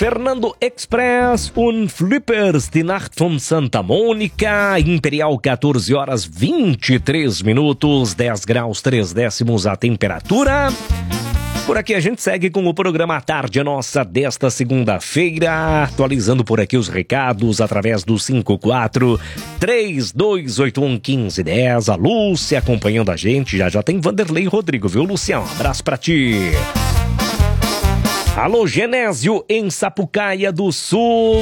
Fernando Express und Flippers, die Nacht von Santa Mônica, Imperial 14 horas 23 minutos, 10 graus 3 décimos a temperatura. Por aqui a gente segue com o programa Tarde Nossa desta segunda-feira, atualizando por aqui os recados através do 54-3281-1510. A Lúcia acompanhando a gente, já tem Vanderlei Rodrigo, viu, Luciano? Um abraço pra ti. Alô, Genésio, em Sapucaia do Sul.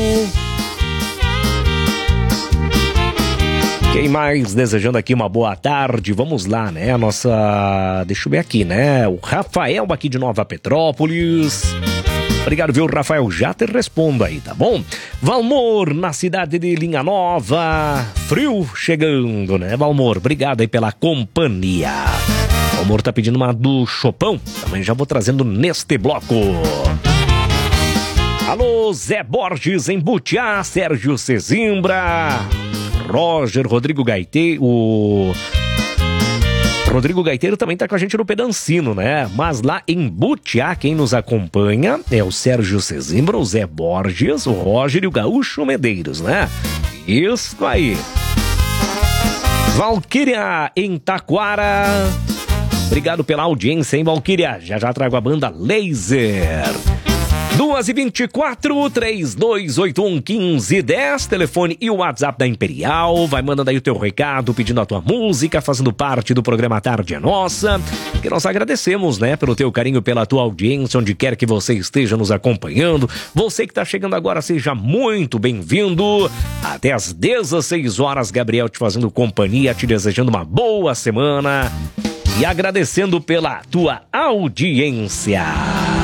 Quem mais desejando aqui uma boa tarde? Vamos lá, né? A nossa... Deixa eu ver aqui, né? O Rafael aqui de Nova Petrópolis. Obrigado, viu, Rafael? Já te respondo aí, tá bom? Valmor, na cidade de Linha Nova. Frio chegando, né, Valmor? Obrigado aí pela companhia. Valmor tá pedindo uma do Chopão. Também já vou trazendo neste bloco. Alô, Zé Borges em Butiá, Sérgio Cezimbra, Roger, Rodrigo Gaiteiro. O Rodrigo Gaiteiro também tá com a gente no Pedancino, né? Mas lá em Butiá, quem nos acompanha é o Sérgio Cezimbra, o Zé Borges, o Roger e o Gaúcho Medeiros, né? Isso aí. Valquíria em Taquara. Obrigado pela audiência, hein, Valquíria? Já trago a banda Laser. 2h24, 3281-1510, telefone e o WhatsApp da Imperial. Vai mandando aí o teu recado, pedindo a tua música, fazendo parte do programa Tarde é Nossa. Que nós agradecemos, né, pelo teu carinho, pela tua audiência, onde quer que você esteja nos acompanhando. Você que tá chegando agora, seja muito bem-vindo. Até às 16 horas, Gabriel te fazendo companhia, te desejando uma boa semana e agradecendo pela tua audiência.